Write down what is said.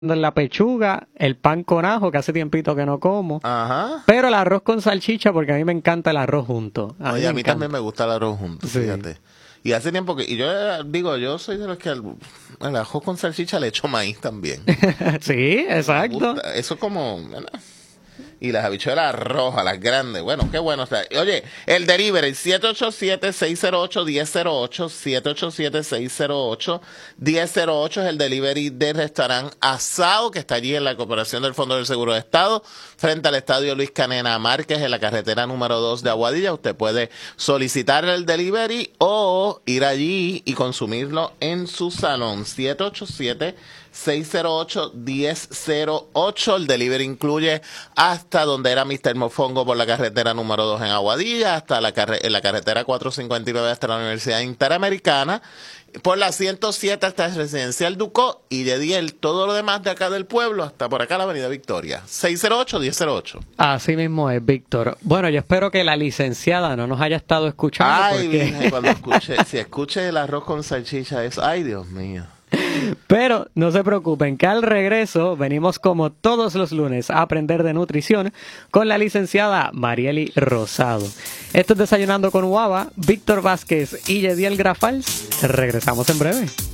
en la pechuga, el pan con ajo, que hace tiempito que no como. Ajá. Pero el arroz con salchicha, porque a mí me encanta el arroz junto. Oye, a mí también me gusta el arroz junto, sí. Fíjate. Y hace tiempo que... Y yo digo, yo soy de los que al arroz con salchicha le echo maíz también. Sí, exacto. Eso como... ¿verdad? Y las habichuelas rojas, las grandes. Bueno, qué bueno está. Oye, el delivery, 787-608-1008, 787-608-1008 es el delivery del restaurante Asado, que está allí en la Corporación del Fondo del Seguro de Estado, frente al Estadio Luis Canena Márquez, en la carretera número 2 de Aguadilla. Usted puede solicitar el delivery o ir allí y consumirlo en su salón. 787-608-1008. El delivery incluye hasta donde era Mr. Mofongo por la carretera número 2 en Aguadilla, hasta en la carretera 459 hasta la Universidad Interamericana, por la 107 hasta el Residencial Ducó, y de Diel, todo lo demás de acá del pueblo, hasta por acá la Avenida Victoria. 608-1008. Así mismo es, Víctor. Bueno, yo espero que la licenciada no nos haya estado escuchando. Ay, porque... Virgen, cuando escuche el arroz con salchicha, ay, Dios mío. Pero no se preocupen, que al regreso venimos como todos los lunes a aprender de nutrición con la licenciada Marieli Rosado. Esto es Desayunando con Guava, Víctor Vázquez y Yediel Grafals. Regresamos en breve.